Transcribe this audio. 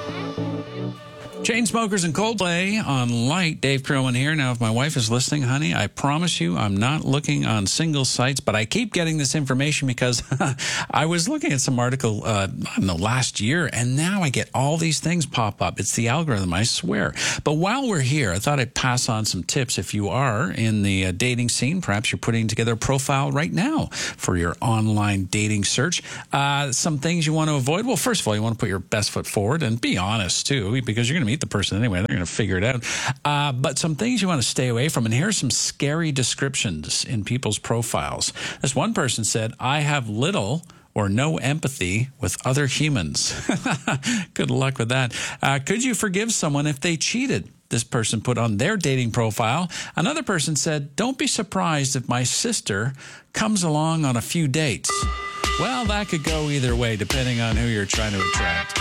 Chainsmokers and Coldplay on Light. Dave Crowman here. Now, if my wife is listening, honey, I promise you I'm not looking on single sites, but I keep getting this information because I was looking at some article, last year, and now I get all these things pop up. It's the algorithm, I swear. But while we're here, I thought I'd pass on some tips. If you are in the dating scene, perhaps you're putting together a profile right now for your online dating search. Some things you want to avoid. Well, first of all, you want to put your best foot forward and be honest, too, because you're going to meet the person anyway. They're going to figure it out. But some things you want to stay away from. And here's some scary descriptions in people's profiles. This one person said, I have little or no empathy with other humans. Good luck with that. Could you forgive someone if they cheated? This person put on their dating profile. Another person said, don't be surprised if my sister comes along on a few dates. Well, that could go either way, depending on who you're trying to attract.